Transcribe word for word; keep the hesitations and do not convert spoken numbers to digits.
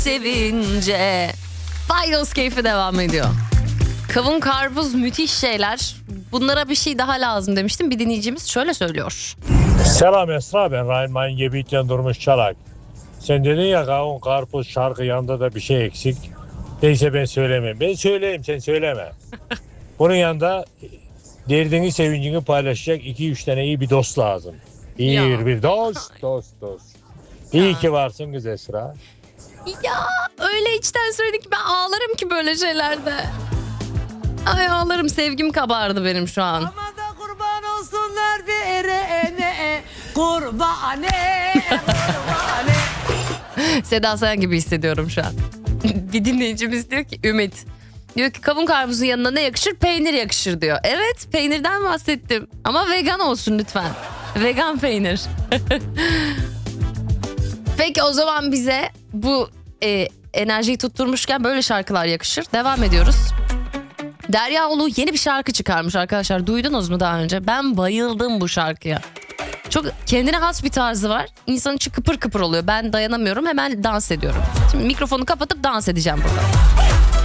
sevince. Faydos keyfi devam ediyor. Kavun karpuz müthiş şeyler. Bunlara bir şey daha lazım demiştim. Bir dinleyicimiz şöyle söylüyor. Selam Esra, ben Rhein Gebiet'ten Durmuş Çalak. Sen dedin ya kavun karpuz şarkı yanında da bir şey eksik. Neyse ben söylemem. Ben söyleyeyim, sen söyleme. Bunun yanında derdini sevincini paylaşacak iki üç tane iyi bir dost lazım. İyi Ya. bir, bir dost dost dost. İyi ki varsın kız Esra. Ya öyle içten söyledik ki ben ağlarım ki böyle şeylerde. Ay ağlarım, sevgim kabardı benim şu an. Aman da kurban olsunlar bir erene. Kurbane, kurbane. Seda Sayan gibi hissediyorum şu an. Bir dinleyicimiz diyor ki Ümit. Diyor ki kavun karpuzun yanına ne yakışır? Peynir yakışır diyor. Evet, peynirden bahsettim. Ama vegan olsun lütfen. Vegan peynir. Peki o zaman bize bu e, enerjiyi tutturmuşken böyle şarkılar yakışır. Devam ediyoruz. Derya Ulu yeni bir şarkı çıkarmış arkadaşlar. Duydunuz mu daha önce? Ben bayıldım bu şarkıya. Çok kendine has bir tarzı var. İnsanın içi kıpır kıpır oluyor. Ben dayanamıyorum, hemen dans ediyorum. Şimdi mikrofonu kapatıp dans edeceğim burada.